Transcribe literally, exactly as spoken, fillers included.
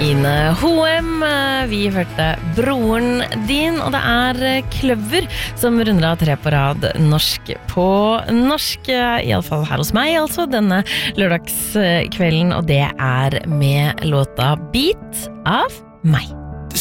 Ine Hoem, vi hørte Broren din, og det er Kløver som runder av tre på rad norsk på norsk, i alle fall her hos meg, altså denne lørdagskvelden, og det er med låta Beat av meg.